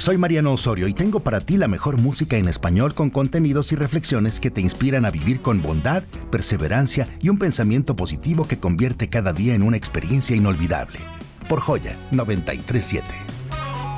Soy Mariano Osorio y tengo para ti la mejor música en español con contenidos y reflexiones que te inspiran a vivir con bondad, perseverancia y un pensamiento positivo que convierte cada día en una experiencia inolvidable. Por Joya 93.7.